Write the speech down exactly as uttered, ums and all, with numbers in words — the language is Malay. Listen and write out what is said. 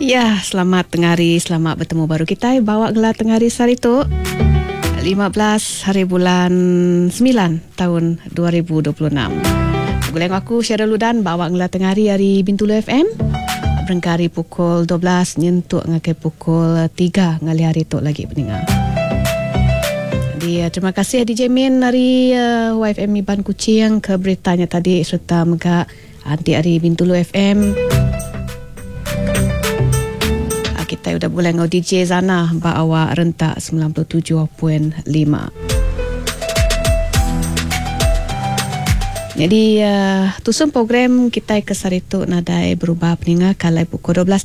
Ya, selamat tengah hari, selamat bertemu baru kita bawa gelar tengah hari Sarituk lima belas hari bulan sembilan tahun dua ribu dua puluh enam. Guleng aku Syarul Ludan bawa gelar tengah hari hari Bintulu F M. Berengkari pukul dua belas nyentuk ngakai pukul tiga ngali hari tok lagi pendengar. Jadi terima kasih D J Min dari uh, Y F M Iban Kuching ke beritanya tadi serta mega anti hari Bintulu F M. Kita sudah boleh ngau D J Zana bawa rentak sembilan puluh tujuh perpuluhan lima. Jadi uh, tusun program kita ke Sarituk nadai berubah peningat kalau pukul dua belas